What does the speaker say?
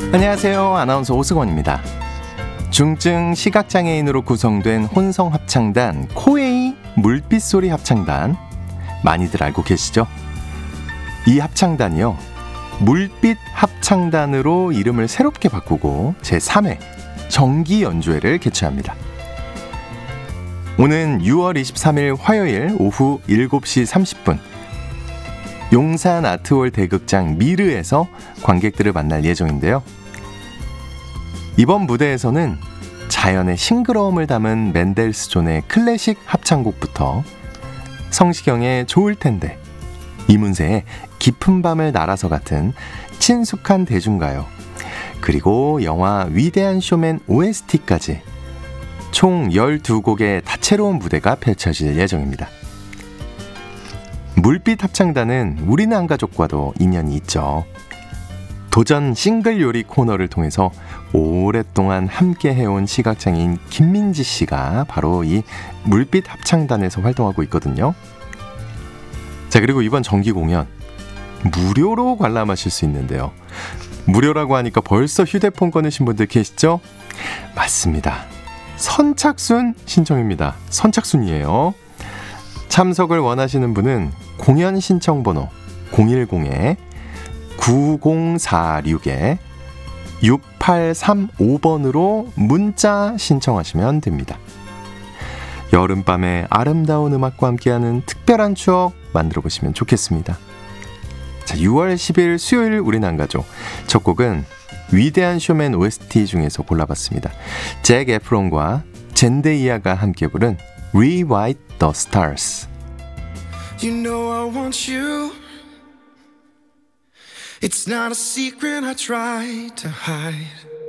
안녕하세요. 아나운서 오승원입니다. 중증 시각장애인으로 구성된 혼성 합창단 코웨이 물빛소리 합창단, 많이들 알고 계시죠? 이 합창단이요, 물빛 합창단으로 이름을 새롭게 바꾸고 제3회 정기 연주회를 개최합니다. 오는 6월 23일 화요일 오후 7시 30분 용산 아트홀 대극장 미르에서 관객들을 만날 예정인데요. 이번 무대에서는 자연의 싱그러움을 담은 맨델스존의 클래식 합창곡부터 성시경의 좋을 텐데, 이문세의 깊은 밤을 날아서 같은 친숙한 대중가요, 그리고 영화 위대한 쇼맨 OST까지 총 12곡의 다채로운 무대가 펼쳐질 예정입니다. 물빛 합창단은 우리는 한가족과도 인연이 있죠. 도전 싱글 요리 코너를 통해서 오랫동안 함께 해온 시각장애인 김민지 씨가 바로 이 물빛 합창단에서 활동하고 있거든요. 자, 그리고 이번 정기 공연 무료로 관람하실 수 있는데요. 무료라고 하니까 벌써 휴대폰 꺼내신 분들 계시죠? 맞습니다. 선착순 신청입니다. 선착순이에요. 참석을 원하시는 분은 공연 신청번호 010-9046-6835번으로 문자 신청하시면 됩니다. 여름밤의 아름다운 음악과 함께하는 특별한 추억 만들어보시면 좋겠습니다. 자, 6월 10일 수요일 우린 한가족, 첫 곡은 위대한 쇼맨 OST 중에서 골라봤습니다. 잭 에프론과 젠데이아가 함께 부른 Rewrite the Stars. You know I want you. It's not a secret I try to hide.